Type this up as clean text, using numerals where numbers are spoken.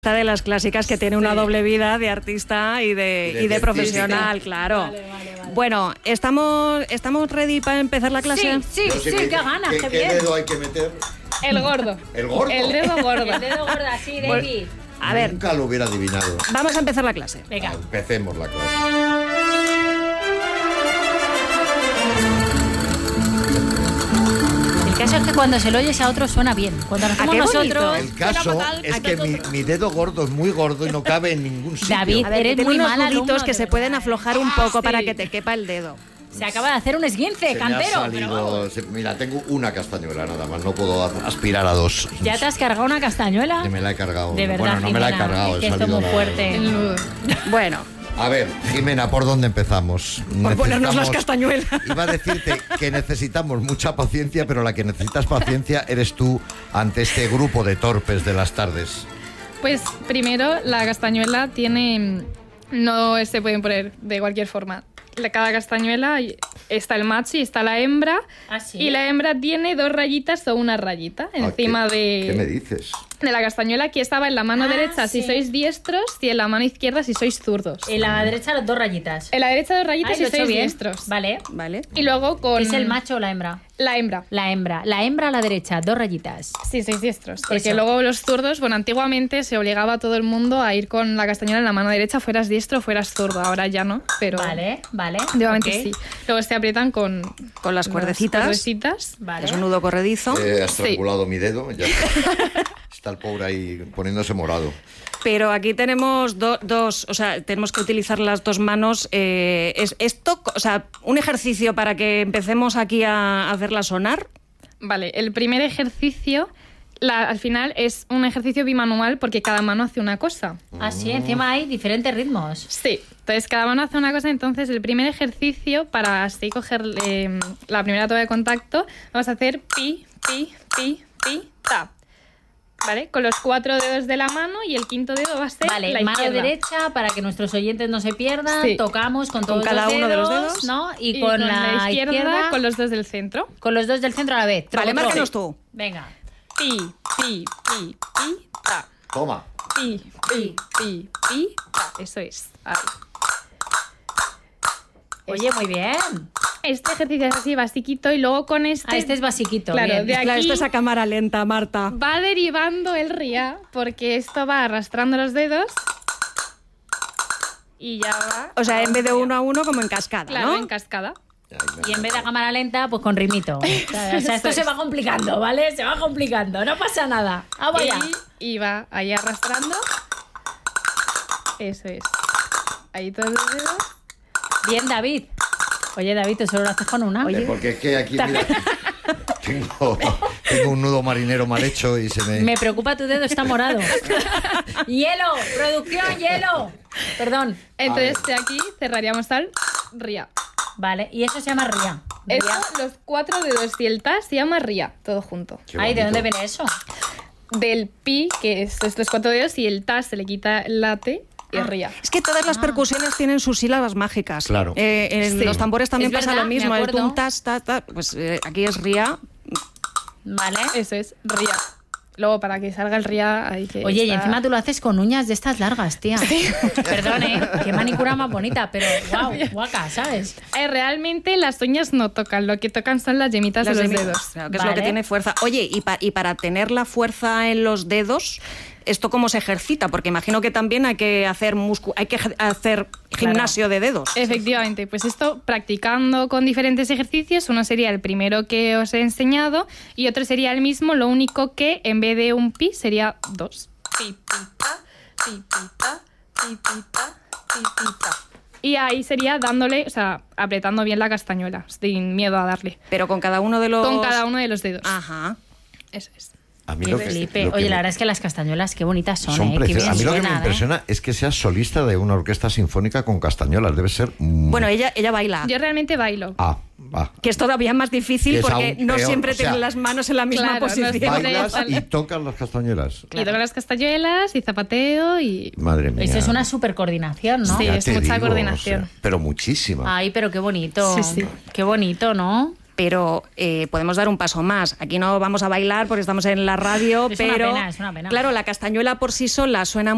De las clásicas que tiene una doble vida de artista y de profesional, claro. Vale. Bueno, ¿estamos ready para empezar la clase? Sí, qué ganas, qué bien. ¿Qué dedo hay que meter? El gordo. ¿El gordo? El dedo gordo. El dedo gordo, sí, David. A ver. Nunca lo hubiera adivinado. Vamos a empezar la clase. Venga. Empecemos la clase. El caso es que cuando se lo oyes a otro suena bien. Cuando lo hacemos nosotros. El caso es que mi dedo gordo es muy gordo y no cabe en ningún sitio. David, A ver, eres tiene muy unos mal alumno, nuditos que de se verdad. pueden aflojar un poco sí. para que te quepa el dedo. Se acaba de hacer un esguince, Se me ha cantero. salido, mira, tengo una castañuela nada más, no puedo aspirar a dos. ¿Ya te has cargado una castañuela? Me la he cargado. De verdad, bueno, no me la he Jimena, cargado. es que he esto es salido muy fuerte. El nudo. Bueno, A ver, Jimena, ¿por dónde empezamos? por ponernos las Necesitamos- castañuelas. Iba a decirte que necesitamos mucha paciencia, pero la que necesitas paciencia eres tú ante este grupo de torpes de las tardes. Pues primero, la castañuela tiene... No se pueden poner de cualquier forma. Cada castañuela está el macho y está la hembra. ¿Ah, sí? Y la hembra tiene 2 rayitas o una rayita encima ¿Qué me de dices? la castañuela. Aquí estaba en la mano derecha si sí. sois diestros y en la mano izquierda si sois zurdos. En la derecha las 2 rayitas. En la derecha 2 rayitas Ay, si lo he hecho sois bien. diestros. Vale. Vale. Y luego con... ¿Qué es el macho o la hembra? La hembra. La hembra. La hembra a la derecha, 2 rayitas. Sí, sois diestros. Porque Eso. luego los zurdos, bueno, antiguamente se obligaba a todo el mundo a ir con la castañuela en la mano derecha, fueras diestro o fueras zurdo. Ahora ya no, pero Vale. antiguamente ok. sí. Luego se aprietan con Las cuerdecitas. cuerdecitas. Vale. Es un nudo corredizo. He estrangulado mi dedo. Ya. Está el pobre ahí poniéndose morado. Pero aquí tenemos dos, o sea, tenemos que utilizar las dos manos. Esto, o sea, un ejercicio para que empecemos aquí a hacerla sonar. Vale, el primer ejercicio, al final, es un ejercicio bimanual porque cada mano hace una cosa. Así, encima hay diferentes ritmos. Sí, entonces cada mano hace una cosa. Entonces, el primer ejercicio, para así coger la primera toma de contacto, vamos a hacer pi, pi, pi, pi, ta. ¿Vale? Con los 4 dedos de la mano y el quinto dedo va a ser Vale, la mano izquierda. derecha para que nuestros oyentes no se pierdan. Sí. Tocamos con todos cada los uno de los dedos, dedos. ¿no? Y, Y con la izquierda, con los 2 del centro. con los 2 del centro a la vez. Vale, Troco, márcanos troco. tú. Venga. Pi, pi, pi, pi, ta. Toma. Pi, pi, pi, pi, ta. Eso es. Ahí. Oye, muy bien. Este ejercicio es así basiquito y luego con este... Este es basiquito. Claro, bien. de aquí- Claro, esto es a cámara lenta, Marta. va derivando el ría, porque esto va arrastrando los dedos y ya va... O sea, en vez de 1 a 1, como en cascada, Claro, ¿no? en cascada. Y en vez de cámara lenta, pues con ritmito. O sea, esto se va complicando, ¿vale? Se va complicando, no pasa nada. Vamos allá. Y va ahí arrastrando. Eso es. Ahí todos los dedos. Bien, David. Oye, David, tú solo lo haces con una. Porque es que aquí, mira, tengo un nudo marinero mal hecho y se me... Me preocupa tu dedo, está morado. ¡Hielo! ¡Producción, hielo! Perdón. Entonces de aquí cerraríamos al ría. Vale, y eso se llama ría. Esto, Ría. los 4 dedos y el ta se llama ría, todo junto. Qué Ay, ¿de bonito. dónde viene eso? Del pi, que es estos 4 dedos, y el ta se le quita la t y es ría. Es que todas las percusiones tienen sus sílabas mágicas. Claro. En Sí. los tambores también Es pasa verdad, lo me mismo. El acuerdo. tum, tas, ta, ta. Pues aquí es ría. Vale. Eso es, ría. Luego, para que salga el ría, hay que... Oye, y estar- encima tú lo haces con uñas de estas largas, tía. Perdón, qué manicura más bonita, pero wow, guaca, ¿sabes? Realmente las uñas no tocan, lo que tocan son las yemitas Las de los de mi- dedos. Claro, que es lo que Vale. tiene fuerza. Oye, y para tener la fuerza en los dedos, ¿esto cómo se ejercita? Porque imagino que también hay que hacer hacer gimnasio de dedos. Efectivamente, pues esto practicando con diferentes ejercicios, uno sería el primero que os he enseñado y otro sería el mismo, lo único que en vez de un pi sería 2. Pi, pi, ta, pi, pi, ta, pi, pi, ta, pi, pi, ta. Y ahí sería dándole, o sea, apretando bien la castañuela, sin miedo a darle. Pero con cada uno de los... Con cada uno de los dedos. Ajá. Eso es. A mí Qué lo que- Felipe. lo que Oye, me- la verdad es que las castañuelas, qué bonitas son, son qué preciosas. bien A mí lo que me suenan, impresiona es que seas solista de una orquesta sinfónica con castañuelas. Debe ser... Bueno, ella baila. Yo realmente bailo. va. Que es todavía más difícil Que es porque aún no peor, siempre o sea, tienen las manos en la misma claro, no es posición. siempre- Bailas sale. y tocas las castañuelas. Y toco las castañuelas y zapateo y... Madre mía. Eso es una super coordinación, ¿no? Sí, Ya es te mucha digo, coordinación. o sea, pero muchísima. Ay, pero qué bonito. Sí, sí. Qué bonito, ¿no? Pero podemos dar un paso más. Aquí no vamos a bailar porque estamos en la radio, Es una pero pena, es una pena. claro, la castañuela por sí sola suena